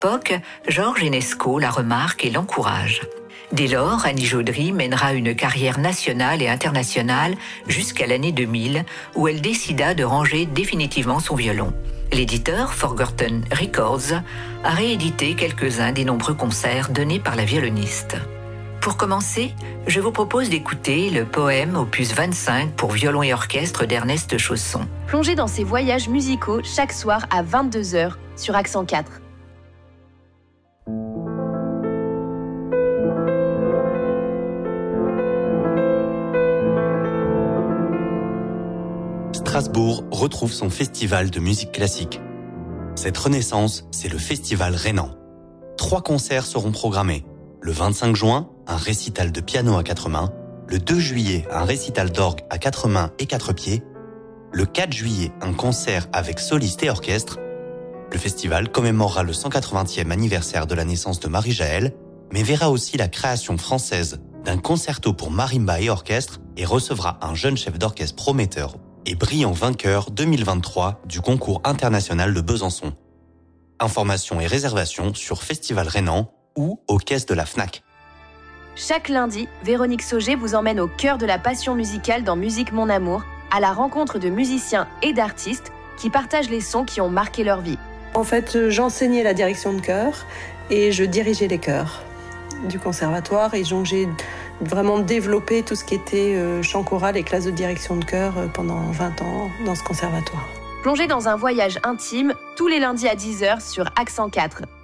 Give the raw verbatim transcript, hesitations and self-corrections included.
l'époque, Georges Enesco la remarque et l'encourage. Dès lors, Annie Jaudry mènera une carrière nationale et internationale jusqu'à l'année deux mille, où elle décida de ranger définitivement son violon. L'éditeur Forgotten Records a réédité quelques-uns des nombreux concerts donnés par la violoniste. Pour commencer, je vous propose d'écouter le poème opus vingt-cinq pour violon et orchestre d'Ernest Chausson. Plongez dans ces voyages musicaux chaque soir à vingt-deux heures sur Accent quatre. Strasbourg retrouve son festival de musique classique. Cette renaissance, c'est le Festival Rhénan. Trois concerts seront programmés. Le vingt-cinq juin, un récital de piano à quatre mains. Le deux juillet, un récital d'orgue à quatre mains et quatre pieds. Le quatre juillet, un concert avec soliste et orchestre. Le festival commémorera le cent quatre-vingtième anniversaire de la naissance de Marie-Jaël, mais verra aussi la création française d'un concerto pour marimba et orchestre et recevra un jeune chef d'orchestre prometteur et brillant vainqueur deux mille vingt-trois du concours international de Besançon. Informations et réservations sur Festival Rhénan ou aux caisses de la Fnac. Chaque lundi, Véronique Sauger vous emmène au cœur de la passion musicale dans Musique Mon Amour, à la rencontre de musiciens et d'artistes qui partagent les sons qui ont marqué leur vie. En fait, j'enseignais la direction de chœur et je dirigeais les chœurs du conservatoire et donc j'ai vraiment développé tout ce qui était euh, chant choral et classe de direction de chœur euh, pendant vingt ans dans ce conservatoire. Plongez dans un voyage intime tous les lundis à dix heures sur Accent quatre.